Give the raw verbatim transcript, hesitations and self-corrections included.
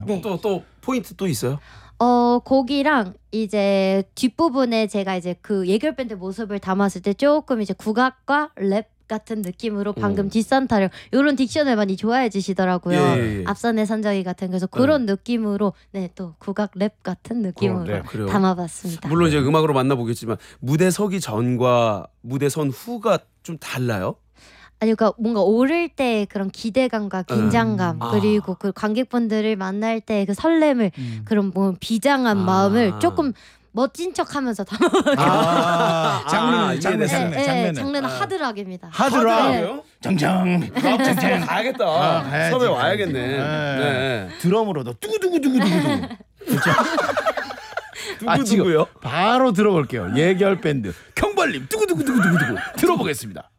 네. 또 또 포인트 또 있어요? 어 곡이랑 이제 뒷부분에 제가 이제 그 예결 밴드 모습을 담았을 때 조금 이제 국악과 랩 같은 느낌으로 방금 오. 뒷산타를 이런 딕션을 많이 좋아해 주시더라고요. 예, 예, 예. 앞산의 산정이 같은 그래서 그런 느낌으로 네 또 국악 랩 같은 느낌으로 랩, 그래요? 담아봤습니다. 물론 이제 음악으로 만나보겠지만 무대 서기 전과 무대 선 후가 좀 달라요? 아니 그러니까 뭔가 오를 때 그런 기대감과 긴장감 음. 아. 그리고 그 관객분들을 만날 때 그 설렘을 음. 그런 뭐 비장한 아. 마음을 조금 멋진 척하면서 담아봤어요. 아, 장르는 아, 장르 이해됐어요. 장르 네, 장르는 장르는 아. 하드락입니다. 하드락. 하드락이에요? 정정. 아, 가야겠다. 아, 가야지, 섭외 가야지. 와야겠네. 네. 네. 드럼으로도 두구두구두구두구. 아, 지금 누구누구요? 바로 들어볼게요. 예결 밴드 경발님 두구두구두구두구 들어보겠습니다.